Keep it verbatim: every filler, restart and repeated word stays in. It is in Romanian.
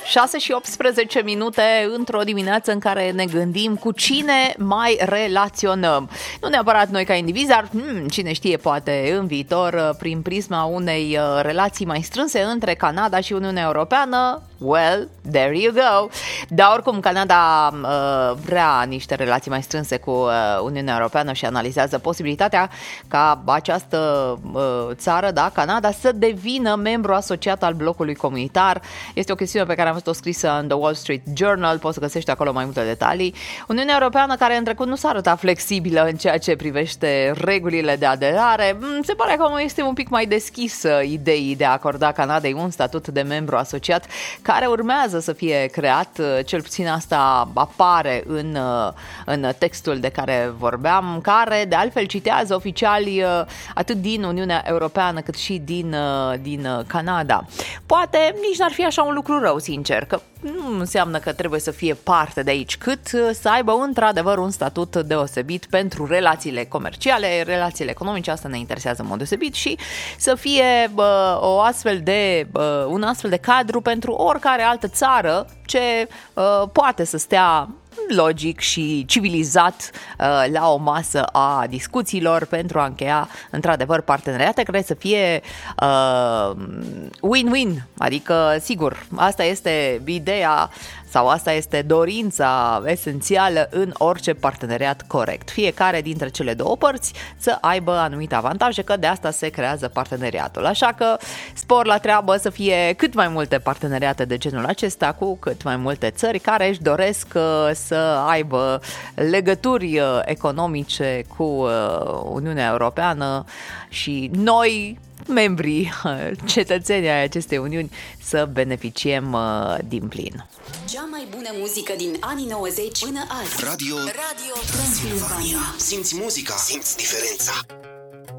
șase și optsprezece minute într-o dimineață în care ne gândim cu cine mai relaționăm. Nu neapărat noi ca indivizi, dar hmm, cine știe, poate în viitor, prin prisma unei relații mai strânse între Canada și Uniunea Europeană. Well, there you go. Dar oricum, Canada uh, vrea niște relații mai strânse cu uh, Uniunea Europeană și analizează posibilitatea ca această uh, țară, da, Canada, să devină membru asociat al blocului comunitar. Este o chestiune pe care am văzut-o scrisă în The Wall Street Journal, poți să găsești acolo mai multe detalii. Uniunea Europeană, care în trecut nu s-a arătat flexibilă în ceea ce privește regulile de aderare, se pare că este un pic mai deschisă ideii de a acorda Canadei un statut de membru asociat, care urmează să fie creat, cel puțin asta apare în, în textul de care vorbeam, care de altfel citează oficiali atât din Uniunea Europeană cât și din, din Canada. Poate nici n-ar fi așa un lucru rău, sincer, că nu înseamnă că trebuie să fie parte de aici, cât să aibă într-adevăr un statut deosebit pentru relațiile comerciale, relațiile economice, asta ne interesează în mod deosebit, și să fie bă, o astfel de, bă, un astfel de cadru pentru oricare altă țară ce bă, poate să stea logic și civilizat uh, la o masă a discuțiilor pentru a încheia într-adevăr parteneriate care să fie uh, win-win, adică sigur, asta este ideea sau asta este dorința esențială în orice parteneriat corect. Fiecare dintre cele două părți să aibă anumite avantaje, că de asta se creează parteneriatul. Așa că spor la treabă să fie cât mai multe parteneriate de genul acesta cu cât mai multe țări care își doresc să aibă legături economice cu Uniunea Europeană și noi, membrii, cetățenii ai acestei uniuni, să beneficiem din plin. Cea mai bună muzică din anii nouăzeci până azi. Radio, Radio Transilvania. Simți muzica, simți diferența.